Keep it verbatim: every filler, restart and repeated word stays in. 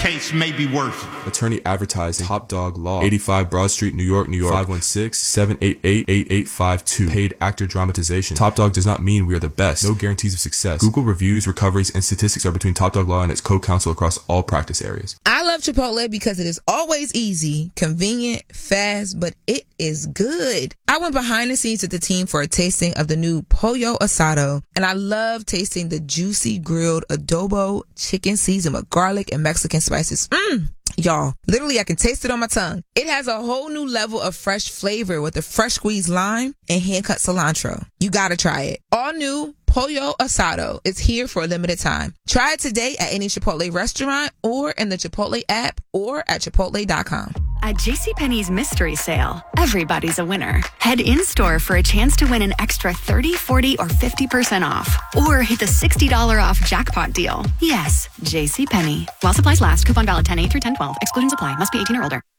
case may be worth. Attorney Advertising, Top Dog Law, eighty-five Broad Street, New York, New York, five one six, seven eight eight, eight eight five two. Paid actor dramatization. Top Dog does not mean we are the best. No guarantees of success. Google reviews, recoveries, and statistics are between Top Dog Law and its co-counsel across all practice areas. I love Chipotle because it is always easy, convenient, fast, but it is good. I went behind the scenes with the team for a tasting of the new Pollo Asado, and I love tasting the juicy grilled adobo chicken seasoned with garlic and Mexican spices. Mmm. Y'all, literally I can taste it on my tongue. It has a whole new level of fresh flavor with the fresh squeezed lime and hand-cut cilantro. You gotta try it. All new Pollo Asado is here for a limited time. Try it today at any Chipotle restaurant or in the Chipotle app or at chipotle dot com. At JCPenney's Mystery Sale, everybody's a winner. Head in-store for a chance to win an extra thirty, forty, or fifty percent off. Or hit the sixty dollars off jackpot deal. Yes, JCPenney. While supplies last, coupon valid ten eight through ten twelve. Exclusions apply. Must be eighteen or older.